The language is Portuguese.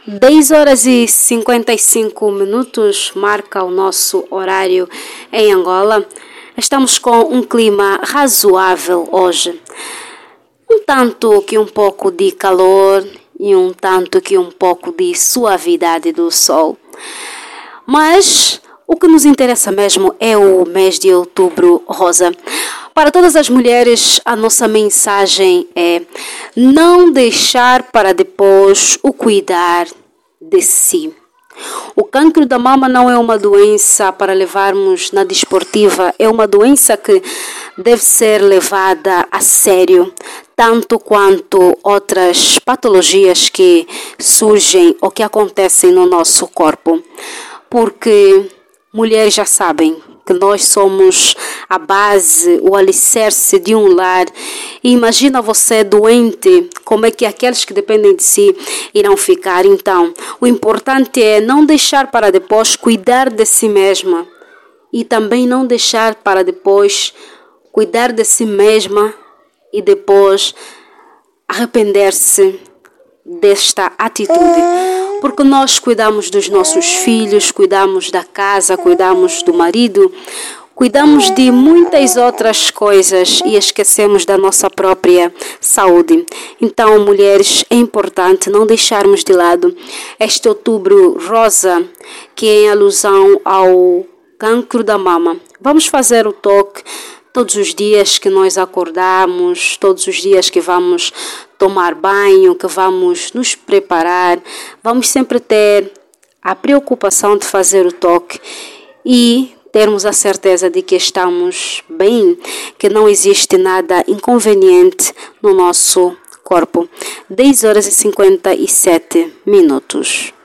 10 horas e 55 minutos marca o nosso horário em Angola. Estamos com um clima razoável hoje. Um tanto que um pouco de calor e um tanto que um pouco de suavidade do sol. Mas o que nos interessa mesmo é o mês de outubro rosa. Para todas as mulheres, a nossa mensagem é não deixar para depois o cuidar de si. O cancro da mama não é uma doença para levarmos na desportiva, é uma doença que deve ser levada a sério, tanto quanto outras patologias que surgem ou que acontecem no nosso corpo. Porque mulheres já sabem que nós somos a base, o alicerce de um lar. E imagina você doente, como é que aqueles que dependem de si irão ficar. Então, o importante é não deixar para depois cuidar de si mesma. E também não deixar para depois cuidar de si mesma e depois arrepender-se desta atitude. Porque nós cuidamos dos nossos filhos, cuidamos da casa, cuidamos do marido, cuidamos de muitas outras coisas e esquecemos da nossa própria saúde. Então, mulheres, é importante não deixarmos de lado este outubro rosa, que é em alusão ao cancro da mama. Vamos fazer o toque todos os dias que nós acordamos, todos os dias que vamos tomar banho, que vamos nos preparar, vamos sempre ter a preocupação de fazer o toque e termos a certeza de que estamos bem, que não existe nada inconveniente no nosso corpo. 10 horas e 57 minutos.